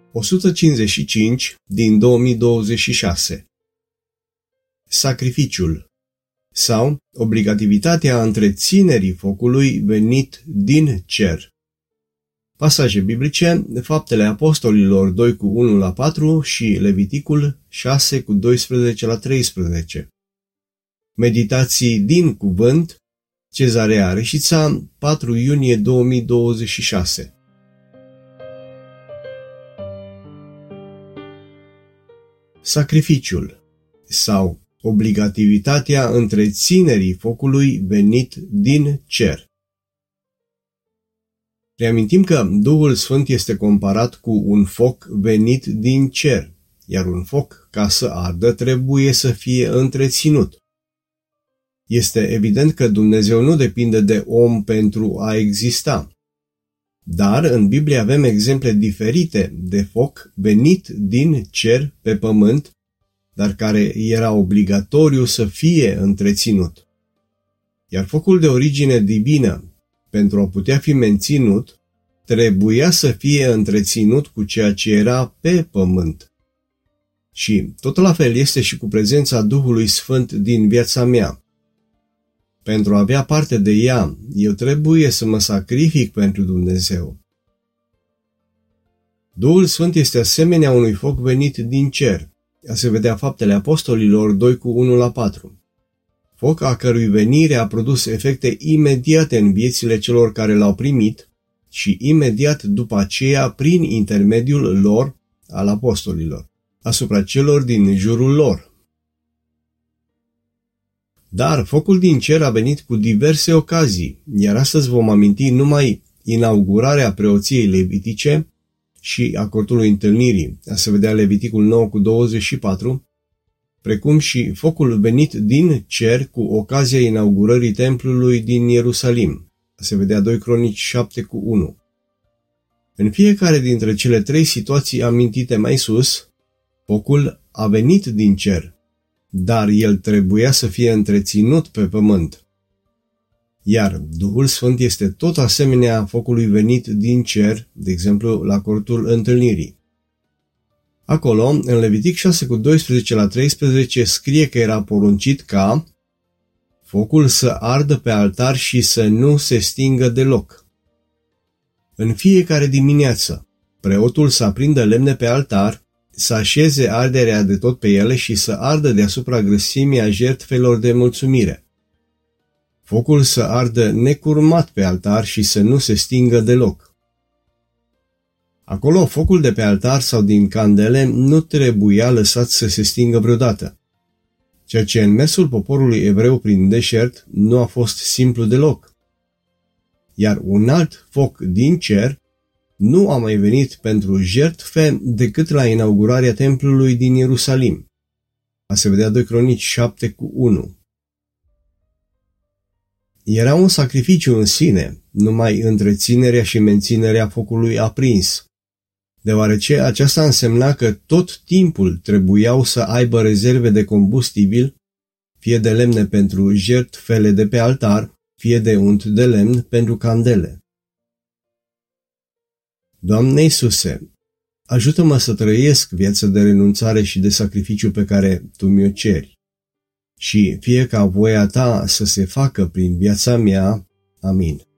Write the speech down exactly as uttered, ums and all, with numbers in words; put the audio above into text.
o sută cincizeci și cinci din două mii douăzeci și șase. Sacrificiul sau obligativitatea întreținerii focului venit din cer. Pasaje biblice: Faptele Apostolilor doi cu unu la patru și Leviticul șase cu doisprezece la treisprezece. Meditații din cuvânt, Cezarea Reșița, patru iunie două mii douăzeci și șase. Sacrificiul sau obligativitatea întreținerii focului venit din cer. Reamintim că Duhul Sfânt este comparat cu un foc venit din cer, iar un foc, ca să ardă, trebuie să fie întreținut. Este evident că Dumnezeu nu depinde de om pentru a exista. Dar în Biblie avem exemple diferite de foc venit din cer pe pământ, dar care era obligatoriu să fie întreținut. Iar focul de origine divină, pentru a putea fi menținut, trebuia să fie întreținut cu ceea ce era pe pământ. Și tot la fel este și cu prezența Duhului Sfânt din viața mea. Pentru a avea parte de ea, eu trebuie să mă sacrific pentru Dumnezeu. Duhul Sfânt este asemenea unui foc venit din cer. A se vedea Faptele Apostolilor doi cu unu la patru. Foc a cărui venire a produs efecte imediate în viețile celor care l-au primit și imediat după aceea prin intermediul lor, al apostolilor, asupra celor din jurul lor. Dar focul din cer a venit cu diverse ocazii, iar astăzi vom aminti numai inaugurarea preoției levitice și a cortului întâlnirii, a se vedea Leviticul nouă cu douăzeci și patru, precum și focul venit din cer cu ocazia inaugurării templului din Ierusalim, a se vedea doi Cronici șapte cu unu. În fiecare dintre cele trei situații amintite mai sus, focul a venit din cer, dar el trebuia să fie întreținut pe pământ. Iar Duhul Sfânt este tot asemenea focului venit din cer, de exemplu la cortul întâlnirii. Acolo, în Levitic șase cu doisprezece la treisprezece, scrie că era poruncit ca focul să ardă pe altar și să nu se stingă deloc. În fiecare dimineață, preotul să aprindă lemne pe altar, să așeze arderea de tot pe ele și să ardă deasupra grăsimii a jertfelor de mulțumire. Focul să ardă necurmat pe altar și să nu se stingă deloc. Acolo, focul de pe altar sau din candele nu trebuia lăsat să se stingă vreodată, ceea ce în mersul poporului evreu prin deșert nu a fost simplu deloc. Iar un alt foc din cer nu a mai venit pentru jertfe decât la inaugurarea templului din Ierusalim. A se vedea doi Cronici șapte cu unu. Era un sacrificiu în sine, numai întreținerea și menținerea focului aprins, deoarece aceasta însemna că tot timpul trebuiau să aibă rezerve de combustibil, fie de lemne pentru jertfele de pe altar, fie de unt de lemn pentru candele. Doamne Iisuse, ajută-mă să trăiesc viața de renunțare și de sacrificiu pe care Tu mi-o ceri. Și fie ca voia Ta să se facă prin viața mea. Amin.